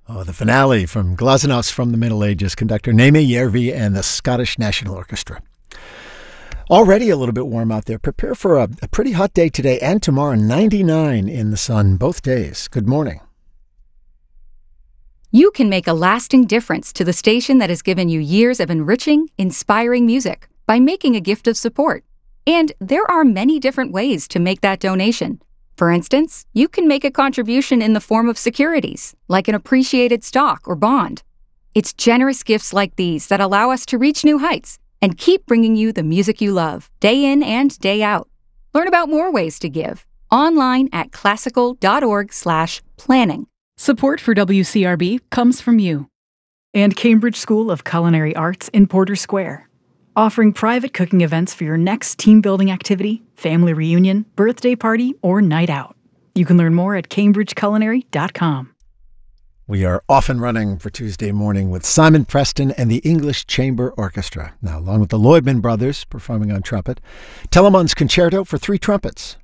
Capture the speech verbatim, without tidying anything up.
Oh, the finale from Glazounoff's From the Middle Ages, conductor Naomi Järvi and the Scottish National Orchestra. Already a little bit warm out there. Prepare for a, a pretty hot day today and tomorrow, ninety-nine in the sun both days. Good morning. You can make a lasting difference to the station that has given you years of enriching, inspiring music by making a gift of support. And there are many different ways to make that donation. For instance, you can make a contribution in the form of securities, like an appreciated stock or bond. It's generous gifts like these that allow us to reach new heights and keep bringing you the music you love, day in and day out. Learn about more ways to give online at classical.org slash planning. Support for W C R B comes from you and Cambridge School of Culinary Arts in Porter Square, offering private cooking events for your next team-building activity, family reunion, birthday party, or night out. You can learn more at cambridge culinary dot com. We are off and running for Tuesday morning with Simon Preston and the English Chamber Orchestra. Now, along with the Loibman Brothers performing on trumpet, Telemann's Concerto for Three Trumpets,